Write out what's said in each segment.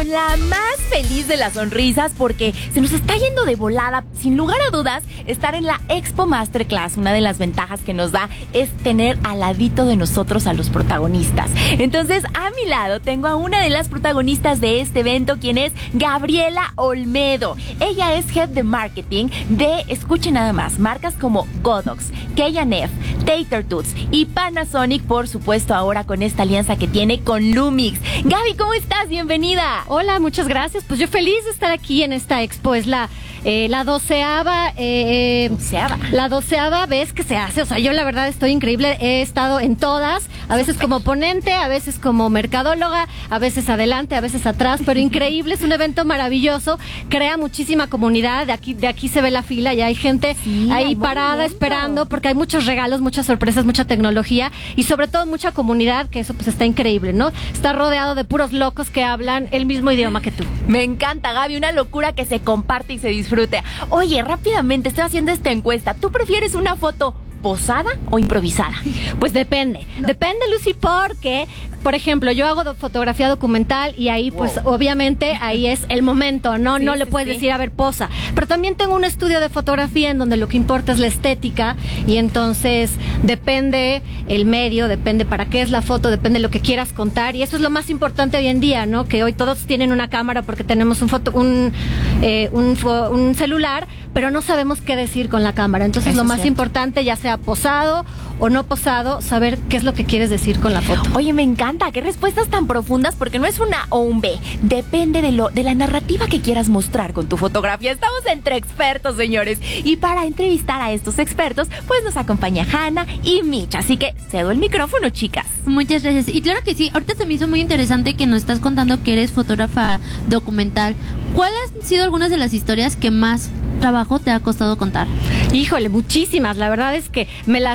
la más feliz de las sonrisas porque se nos está yendo de volada. Sin lugar a dudas, estar en la Expo Masterclass, una de las ventajas que nos da es tener al ladito de nosotros a los protagonistas. Entonces, a mi lado tengo a una de las protagonistas de este evento, quien es Gabriela Olmedo. Ella es Head de Marketing de, escuchen nada más, marcas como Godox, K&F, Tater Toots y Panasonic, por supuesto, ahora con esta alianza que tiene con Lumix. Gaby, ¿cómo estás? Bienvenida. Hola, muchas gracias. Pues yo feliz de estar aquí en esta expo. Es la 12ª vez que se hace. O sea, yo la verdad estoy increíble. He estado en todas, a veces como ponente, a veces como mercadóloga, a veces adelante, a veces atrás, pero increíble. Es un evento maravilloso. Crea muchísima comunidad. De aquí se ve la fila. Ya hay gente ahí parada esperando porque hay muchos regalos, muchas sorpresas, mucha tecnología y sobre todo mucha comunidad, que eso pues está increíble, ¿no? Está rodeado de puros locos que hablan el mismo idioma que tú. Me encanta, Gaby, una locura que se comparte y se disfrute. Oye, rápidamente, estoy haciendo esta encuesta. ¿Tú prefieres una foto posada o improvisada? Pues depende, Lucy, porque, por ejemplo, yo hago fotografía documental y ahí, pues, obviamente, ahí es el momento, ¿no? No le puedes decir, a ver, posa. Pero también tengo un estudio de fotografía en donde lo que importa es la estética y entonces depende el medio, depende para qué es la foto, depende lo que quieras contar y eso es lo más importante hoy en día, ¿no? Que hoy todos tienen una cámara porque tenemos un celular, pero no sabemos qué decir con la cámara. Entonces, lo más importante, ya sea posado o no posado, saber qué es lo que quieres decir con la foto. Oye, me encanta, qué respuestas tan profundas, porque no es una o un B, depende de la narrativa que quieras mostrar con tu fotografía. Estamos entre expertos, señores, y para entrevistar a estos expertos, pues nos acompaña Hanna y Mitch, así que cedo el micrófono, chicas. Muchas gracias, y claro que sí, ahorita se me hizo muy interesante que nos estás contando que eres fotógrafa documental. ¿Cuáles han sido algunas de las historias que más trabajo te ha costado contar? Híjole, muchísimas. La verdad es que la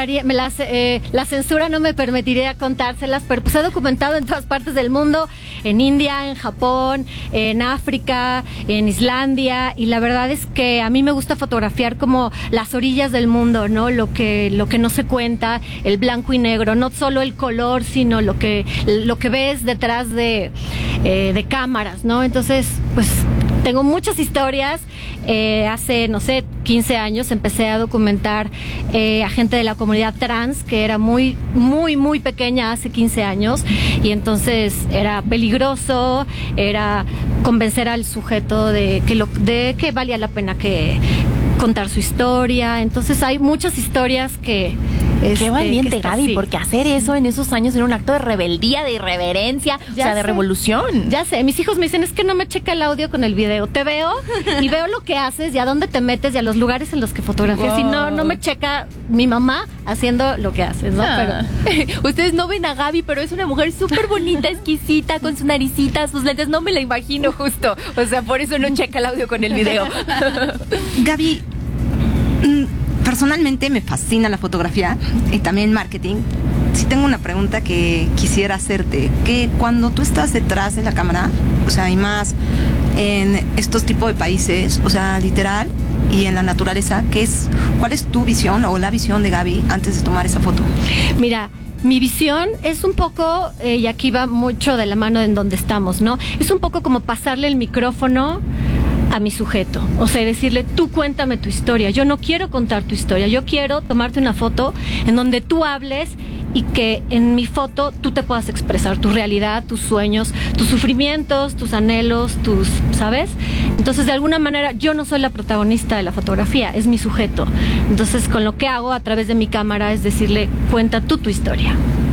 censura no me permitiría contárselas, pero pues he documentado en todas partes del mundo, en India, en Japón, en África, en Islandia, y la verdad es que a mí me gusta fotografiar como las orillas del mundo, ¿no? Lo que no se cuenta, el blanco y negro, no solo el color, sino lo que ves detrás de cámaras, ¿no? Entonces, pues tengo muchas historias. Hace, no sé, 15 años empecé a documentar a gente de la comunidad trans, que era muy, muy, muy pequeña hace 15 años, y entonces era peligroso, era convencer al sujeto de que valía la pena que contar su historia. Entonces hay muchas historias que... Qué valiente, Gaby, sí, porque hacer eso en esos años era un acto de rebeldía, de irreverencia, de revolución. Ya sé, mis hijos me dicen, es que no me checa el audio con el video. Te veo y veo lo que haces y a dónde te metes y a los lugares en los que fotografías. Y no me checa mi mamá haciendo lo que haces, ¿no? Pero ustedes no ven a Gaby, pero es una mujer súper bonita, exquisita, con su naricita, sus lentes. No me la imagino justo. O sea, por eso no checa el audio con el video. Gaby, personalmente me fascina la fotografía y también marketing. Sí tengo una pregunta que quisiera hacerte, que cuando tú estás detrás de la cámara, o sea, y más en estos tipos de países, o sea, literal, y en la naturaleza, ¿cuál es tu visión o la visión de Gaby antes de tomar esa foto? Mira, mi visión es un poco, y aquí va mucho de la mano en donde estamos, ¿no? Es un poco como pasarle el micrófono a mi sujeto, o sea, decirle, tú cuéntame tu historia. Yo no quiero contar tu historia, yo quiero tomarte una foto en donde tú hables y que en mi foto tú te puedas expresar tu realidad, tus sueños, tus sufrimientos, tus anhelos, ¿sabes? Entonces, de alguna manera, yo no soy la protagonista de la fotografía, es mi sujeto. Entonces, con lo que hago a través de mi cámara es decirle, cuenta tú tu historia.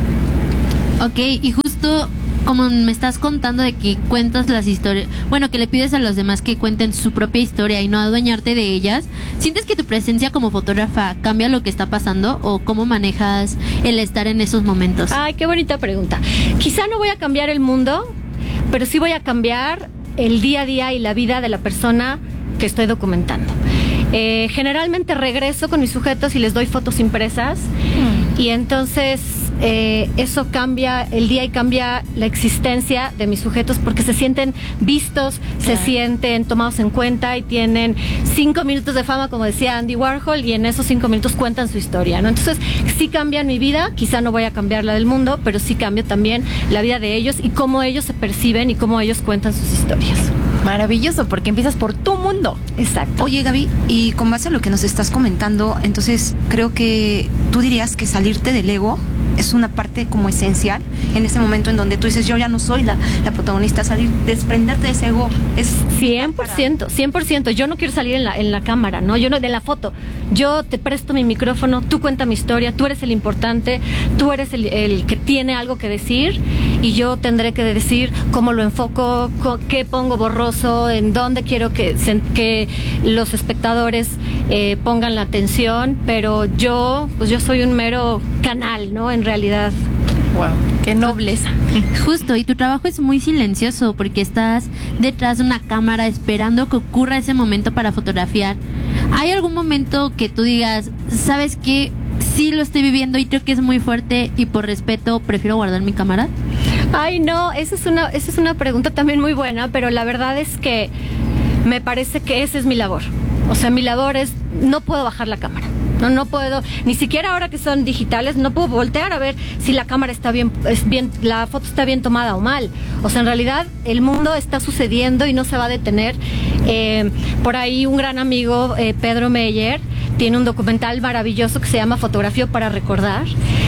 Ok, y justo como me estás contando de que cuentas las historias, bueno, que le pides a los demás que cuenten su propia historia y no adueñarte de ellas, ¿sientes que tu presencia como fotógrafa cambia lo que está pasando o cómo manejas el estar en esos momentos? Ay, qué bonita pregunta. Quizá no voy a cambiar el mundo, pero sí voy a cambiar el día a día y la vida de la persona que estoy documentando. Generalmente regreso con mis sujetos y les doy fotos impresas y entonces eso cambia el día y cambia la existencia de mis sujetos porque se sienten vistos, se sienten tomados en cuenta y tienen 5 minutos de fama, como decía Andy Warhol, y en esos 5 minutos cuentan su historia, ¿no? Entonces, sí cambian mi vida, quizá no voy a cambiar la del mundo, pero sí cambio también la vida de ellos y cómo ellos se perciben y cómo ellos cuentan sus historias. Maravilloso, porque empiezas por tu mundo. Exacto. Oye, Gaby, y con base a lo que nos estás comentando, entonces creo que tú dirías que salirte del ego es una parte como esencial en ese momento en donde tú dices, yo ya no soy la protagonista, salir, desprenderte de ese ego es 100%. Yo no quiero salir en la cámara, ¿no? Yo no, de la foto. Yo te presto mi micrófono, tú cuenta mi historia, tú eres el importante, tú eres el que tiene algo que decir y yo tendré que decir cómo lo enfoco, qué pongo borroso, en dónde quiero que los espectadores pongan la atención, pero yo soy un mero canal, ¿no? En realidad. Wow, qué nobleza. Justo, y tu trabajo es muy silencioso porque estás detrás de una cámara esperando que ocurra ese momento para fotografiar. ¿Hay algún momento que tú digas, sabes qué, sí lo estoy viviendo y creo que es muy fuerte y por respeto prefiero guardar mi cámara? Ay, no, esa es una pregunta también muy buena, pero la verdad es que me parece que esa es mi labor. O sea, mi labor es, no puedo bajar la cámara. No puedo, ni siquiera ahora que son digitales, no puedo voltear a ver si la cámara está bien, la foto está bien tomada o mal. O sea, en realidad el mundo está sucediendo y no se va a detener. Por ahí un gran amigo, Pedro Meyer, tiene un documental maravilloso que se llama Fotografía para Recordar.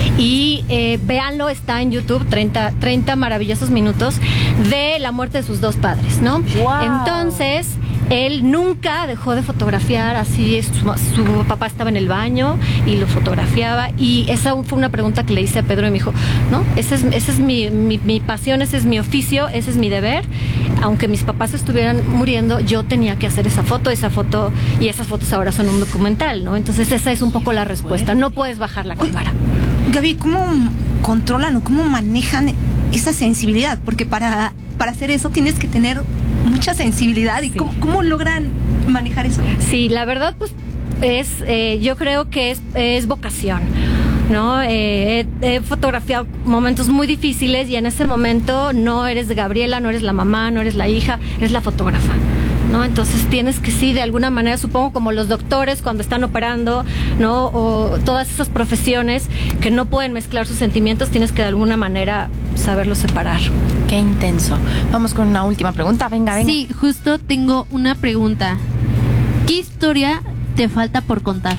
Y véanlo, está en YouTube, 30 maravillosos minutos de la muerte de sus dos padres, ¿no? Wow. Entonces, él nunca dejó de fotografiar, así su papá estaba en el baño y lo fotografiaba, y esa fue una pregunta que le hice a Pedro y me dijo, no, esa es mi pasión, ese es mi oficio, ese es mi deber. Aunque mis papás estuvieran muriendo, yo tenía que hacer esa foto y esas fotos ahora son un documental, ¿no? Entonces esa es un poco la respuesta, no puedes bajar la cámara. Gaby, ¿cómo controlan o cómo manejan esa sensibilidad? Porque para hacer eso tienes que tener mucha sensibilidad. ¿Y cómo logran manejar eso? Sí, la verdad, pues yo creo que es vocación, ¿no? He fotografiado momentos muy difíciles y en ese momento no eres Gabriela, no eres la mamá, no eres la hija, eres la fotógrafa, ¿no? Entonces tienes que, sí, de alguna manera, supongo como los doctores cuando están operando, ¿no? O todas esas profesiones que no pueden mezclar sus sentimientos, tienes que de alguna manera saberlos separar. Qué intenso. Vamos con una última pregunta, venga. Sí, justo tengo una pregunta. ¿Qué historia te falta por contar?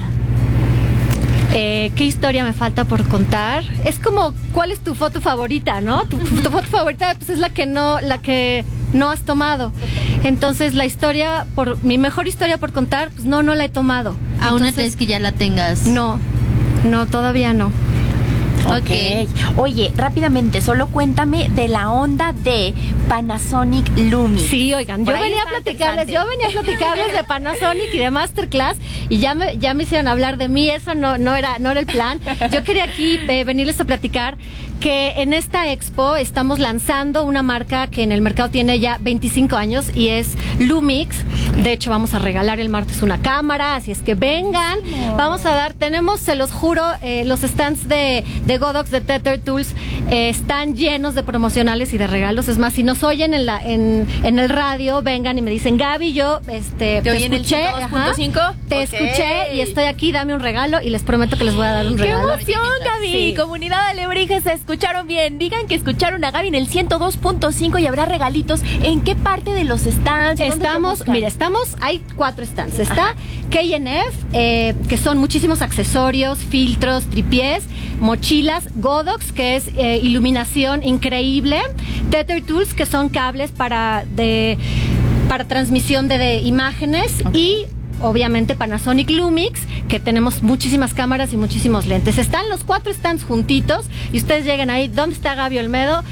¿Qué historia me falta por contar? Es como, ¿cuál es tu foto favorita, no? Tu foto favorita pues es la que no has tomado. Entonces mi mejor historia por contar, pues no la he tomado. ¿Aún no es que ya la tengas? No, todavía no. Ok. Oye, rápidamente, solo cuéntame de la onda de Panasonic Lumix. Sí, oigan, yo venía a platicarles de Panasonic y de Masterclass y ya me hicieron hablar de mí, eso no era el plan. Yo quería aquí venirles a platicar que en esta expo estamos lanzando una marca que en el mercado tiene ya 25 años y es Lumix. De hecho, vamos a regalar el martes una cámara, así es que vengan. Vamos a tenemos, se los juro, los stands de Godox, de Tether Tools, están llenos de promocionales y de regalos. Es más, si nos oyen en el radio, vengan y me dicen, Gaby, yo te escuché, te escuché y estoy aquí, dame un regalo y les prometo que les voy a dar un regalo. ¡Qué emoción, Gaby! Sí. Comunidad Alebrijes, se escucharon bien. Digan que escucharon a Gaby en el 102.5 y habrá regalitos. ¿En qué parte de los stands? Hay 4 stands. Está KNF, que son muchísimos accesorios, filtros, tripiés, mochilas, Godox, que es iluminación increíble, Tether Tools, que son cables para transmisión de imágenes, y obviamente Panasonic Lumix, que tenemos muchísimas cámaras y muchísimos lentes. Están los 4 stands juntitos y ustedes lleguen ahí, ¿dónde está Gaby Olmedo?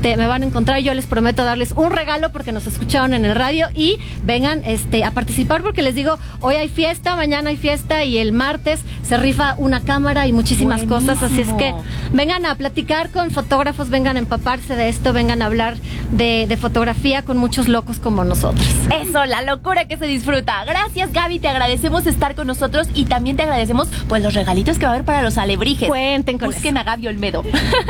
me van a encontrar. Yo les prometo darles un regalo porque nos escucharon en el radio y vengan a participar porque les digo, hoy hay fiesta, mañana hay fiesta y el martes se rifa una cámara y muchísimas cosas, así es que vengan a platicar con fotógrafos, vengan a empaparse de esto, vengan a hablar de fotografía con muchos locos como nosotros. Eso, la locura que se disfruta. Gracias, Gaby, te agradecemos estar con nosotros y también te agradecemos pues los regalitos que va a haber para los alebrijes. Cuenten con Busquen a Gaby Olmedo.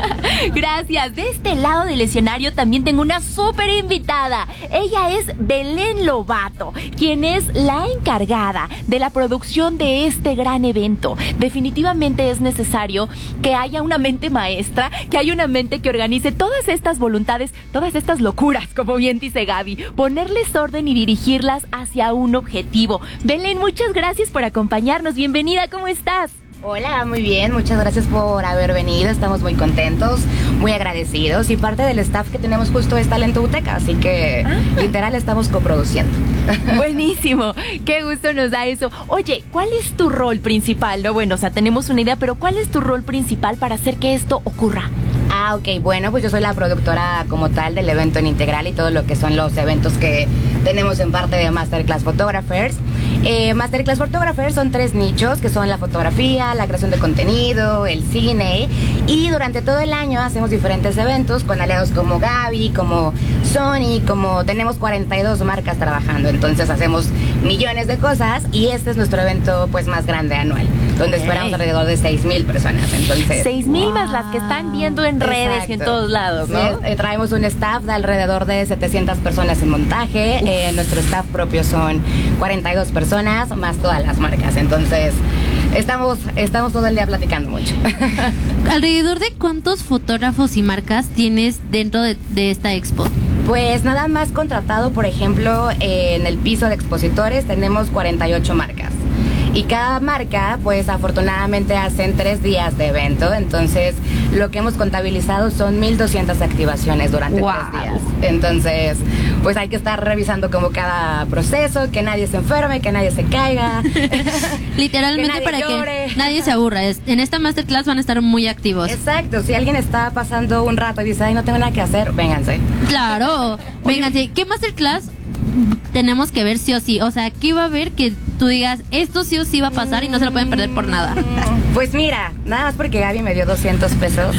Gracias. De este lado del escenario también tengo una súper invitada. Ella es Belén Lobato, quien es la encargada de la producción de este gran evento. Definitivamente es necesario que haya una mente maestra, que haya una mente que organice todas estas voluntades, todas estas locuras, como bien dice Gaby, ponerles orden y dirigirlas hacia un objetivo. Belén, muchas gracias por acompañarnos. Bienvenida, ¿cómo estás? Hola, muy bien, muchas gracias por haber venido, estamos muy contentos, muy agradecidos y parte del staff que tenemos justo es Talento Uteca, así que literal estamos coproduciendo. Buenísimo, qué gusto nos da eso. Oye, ¿cuál es tu rol principal? No, bueno, o sea, tenemos una idea, pero ¿cuál es tu rol principal para hacer que esto ocurra? Ok, bueno, pues yo soy la productora como tal del evento en integral y todo lo que son los eventos que tenemos en parte de Masterclass Photographers. Masterclass Photographers son 3 nichos que son la fotografía, la creación de contenido, el cine y durante todo el año hacemos diferentes eventos con aliados como Gaby, como Sony, como tenemos 42 marcas trabajando, entonces hacemos millones de cosas y este es nuestro evento pues más grande anual, donde esperamos alrededor de 6,000 personas, entonces 6,000 más las que están viendo en redes y en todos lados, ¿no? Sí, traemos un staff de alrededor de 700 personas en montaje, nuestro staff propio son 42 personas más todas las marcas, entonces estamos todo el día platicando mucho. ¿Alrededor de cuántos fotógrafos y marcas tienes dentro de esta expo? Pues nada más contratado, por ejemplo, en el piso de expositores tenemos 48 marcas. Y cada marca, pues afortunadamente hacen 3 días de evento, entonces lo que hemos contabilizado son 1,200 activaciones durante 3 días. Entonces, pues hay que estar revisando como cada proceso, que nadie se enferme, que nadie se caiga. Literalmente para que nadie se aburra. En esta masterclass van a estar muy activos. Exacto, si alguien está pasando un rato y dice, ay, no tengo nada que hacer, vénganse. Claro, vénganse. ¿Qué masterclass tenemos que ver sí o sí? O sea, ¿qué va a haber que tú digas, esto sí o sí va a pasar y no se lo pueden perder por nada? Pues mira, nada más porque Gaby me dio 200 pesos.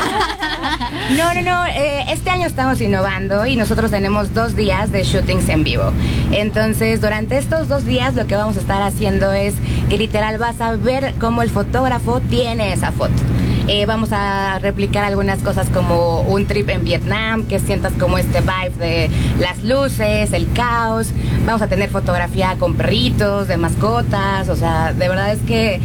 No, este año estamos innovando y nosotros tenemos 2 días de shootings en vivo. Entonces, durante estos 2 días lo que vamos a estar haciendo es que literal vas a ver cómo el fotógrafo tiene esa foto. Vamos a replicar algunas cosas como un trip en Vietnam, que sientas como este vibe de las luces, el caos. Vamos a tener fotografía con perritos, de mascotas, o sea, de verdad es que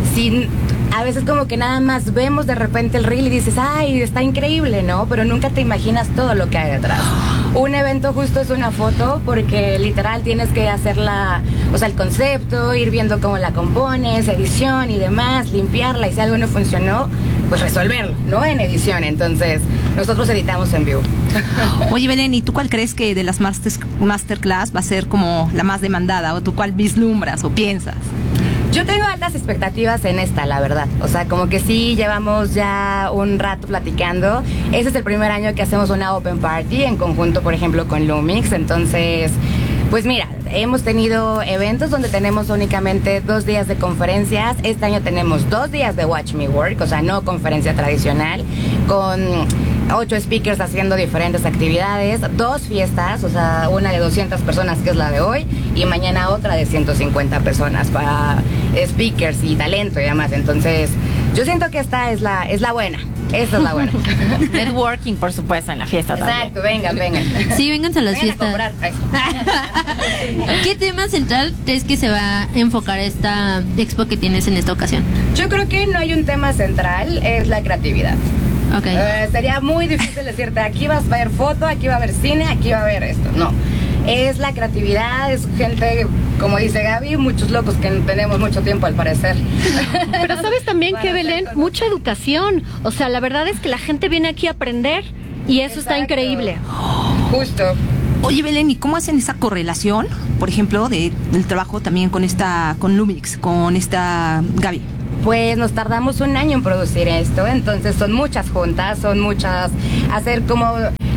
a veces como que nada más vemos de repente el reel y dices, ay, está increíble, ¿no? Pero nunca te imaginas todo lo que hay detrás. Un evento justo es una foto porque literal tienes que hacerla, o sea, el concepto, ir viendo cómo la compones, edición y demás, limpiarla y si algo no funcionó, pues resolverlo, ¿no? En edición, entonces nosotros editamos en vivo. Oye, Belén, ¿y tú cuál crees que de las masterclass va a ser como la más demandada? ¿O tú cuál vislumbras o piensas? Yo tengo altas expectativas en esta, la verdad. O sea, como que sí llevamos ya un rato platicando. Ese es el primer año que hacemos una open party en conjunto, por ejemplo, con Lumix. Entonces, pues mira, hemos tenido eventos donde tenemos únicamente 2 días de conferencias. Este año tenemos 2 días de Watch Me Work, o sea, no conferencia tradicional, con 8 speakers haciendo diferentes actividades, 2 fiestas, o sea, una de 200 personas que es la de hoy y mañana otra de 150 personas para speakers y talento y demás. Entonces, yo siento que esta es la buena. Esta es la buena. Networking, por supuesto, en la fiesta. Exacto, vengan. Sí, vénganse a las fiestas. ¿Qué tema central crees que se va a enfocar esta expo que tienes en esta ocasión? Yo creo que no hay un tema central, es la creatividad. Okay. Sería muy difícil decirte, aquí vas a ver foto, aquí va a haber cine, aquí va a haber esto. No, es la creatividad, es gente, como dice Gaby, muchos locos que tenemos mucho tiempo al parecer. Pero sabes también que, Belén, mucha educación. O sea, la verdad es que la gente viene aquí a aprender y eso está increíble. Justo. Oye, Belén, ¿y cómo hacen esa correlación, por ejemplo, del trabajo también con Lumix, con esta Gaby? Pues nos tardamos 1 año en producir esto, entonces son muchas juntas, hacer como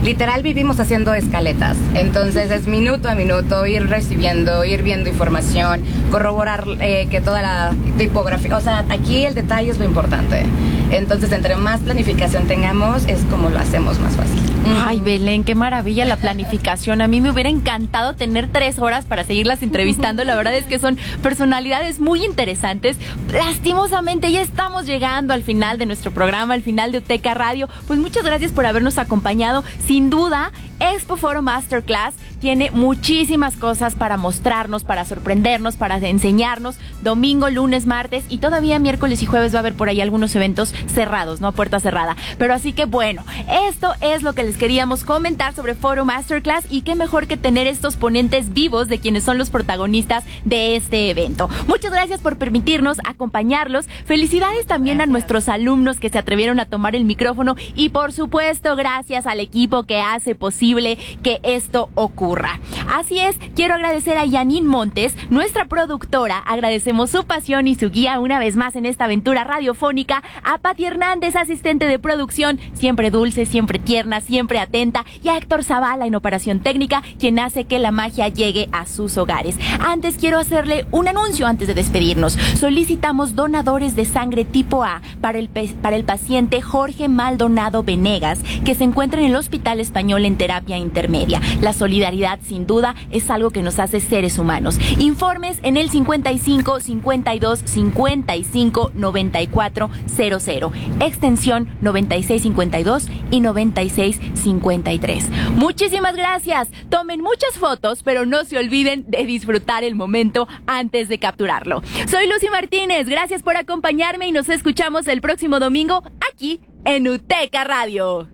literal vivimos haciendo escaletas. Entonces es minuto a minuto, ir recibiendo, ir viendo información, corroborar que toda la tipografía, o sea, aquí el detalle es lo importante. Entonces, entre más planificación tengamos, es como lo hacemos más fácil. Ay, Belén, qué maravilla la planificación. A mí me hubiera encantado tener 3 horas para seguirlas entrevistando. La verdad es que son personalidades muy interesantes. Lastimosamente ya estamos llegando al final de nuestro programa, al final de Uteca Radio. Pues muchas gracias por habernos acompañado. Sin duda, Expo Foro Masterclass tiene muchísimas cosas para mostrarnos, para sorprendernos, para enseñarnos. Domingo, lunes, martes y todavía miércoles y jueves va a haber por ahí algunos eventos cerrados, ¿no? A puerta cerrada. Pero así que bueno, esto es lo que les queríamos comentar sobre Foro Masterclass y qué mejor que tener estos ponentes vivos de quienes son los protagonistas de este evento. Muchas gracias por permitirnos acompañarlos. Felicidades también a nuestros alumnos que se atrevieron a tomar el micrófono y por supuesto gracias al equipo que hace posible que esto ocurra. Así es, quiero agradecer a Janine Montes, nuestra productora, agradecemos su pasión y su guía una vez más en esta aventura radiofónica, a Pati Hernández, asistente de producción, siempre dulce, siempre tierna, siempre atenta, y a Héctor Zavala en operación técnica, quien hace que la magia llegue a sus hogares. Antes quiero hacerle un anuncio antes de despedirnos. Solicitamos donadores de sangre tipo A para el paciente Jorge Maldonado Venegas, que se encuentra en el Hospital Español en terapia intermedia. La solidaridad, sin duda, es algo que nos hace seres humanos. Informes en el 55 52 55 94 00, extensión 9652 y 9653. Muchísimas gracias. Tomen muchas fotos, pero no se olviden de disfrutar el momento antes de capturarlo. Soy Lucy Martínez. Gracias por acompañarme y nos escuchamos el próximo domingo aquí en Uteca Radio.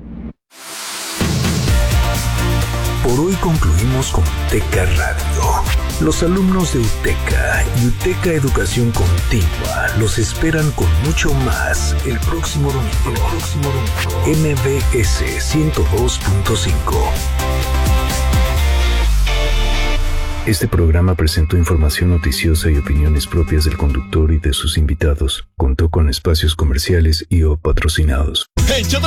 Por hoy concluimos con Uteca Radio. Los alumnos de Uteca y Uteca Educación Continua los esperan con mucho más el próximo domingo. MBS 102.5. Este programa presentó información noticiosa y opiniones propias del conductor y de sus invitados. Contó con espacios comerciales y o patrocinados.